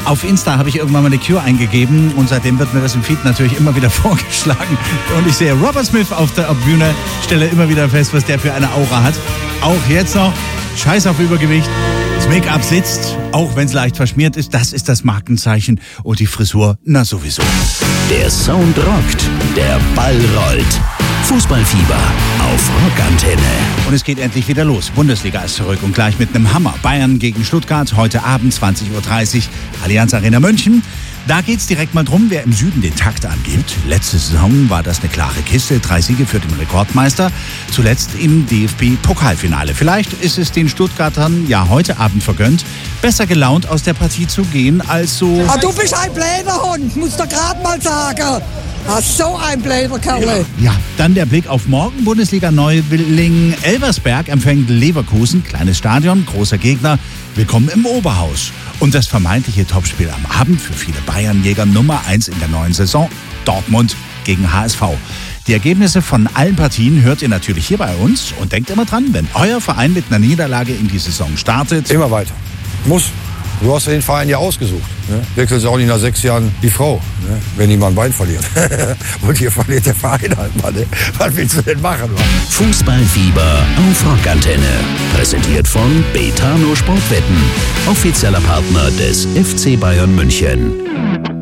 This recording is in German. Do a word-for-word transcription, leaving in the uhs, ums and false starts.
Auf Insta habe ich irgendwann mal eine Cure eingegeben und seitdem wird mir das im Feed natürlich immer wieder vorgeschlagen. Und ich sehe Robert Smith auf der Bühne, stelle immer wieder fest, was der für eine Aura hat. Auch jetzt noch, scheiß auf Übergewicht. Das Make-up sitzt, auch wenn es leicht verschmiert ist. Das ist das Markenzeichen. Und die Frisur, na sowieso. Der Sound rockt, der Ball rollt. Fußballfieber auf Rockantenne. Und es geht endlich wieder los. Bundesliga ist zurück und gleich mit einem Hammer. Bayern gegen Stuttgart, heute Abend zwanzig Uhr dreißig, Allianz Arena München. Da geht's direkt mal drum, wer im Süden den Takt angibt. Letzte Saison war das eine klare Kiste. Drei Siege für den Rekordmeister. Zuletzt im D F B-Pokalfinale. Vielleicht ist es den Stuttgartern ja heute Abend vergönnt, besser gelaunt aus der Partie zu gehen, als so... Ah, du bist ein blöder Hund, musst du gerade mal sagen. Ah, so ein blöder Kerl. Ja, dann der Blick auf morgen. Bundesliga-Neuling Elversberg empfängt Leverkusen. Kleines Stadion, großer Gegner. Willkommen im Oberhaus. Und das vermeintliche Topspiel am Abend für viele Bayernjäger Nummer eins in der neuen Saison. Dortmund gegen H S V. Die Ergebnisse von allen Partien hört ihr natürlich hier bei uns. Und denkt immer dran, wenn euer Verein mit einer Niederlage in die Saison startet... Immer weiter. Muss. Du hast den Verein ja ausgesucht. Ne? Wechselst auch nicht nach sechs Jahren die Frau, ne? Wenn die mal ein Bein verliert. Und hier verliert der Verein halt mal. Ne? Was willst du denn machen? Mann? Fußballfieber auf Rockantenne. Präsentiert von Betano Sportwetten. Offizieller Partner des F C Bayern München.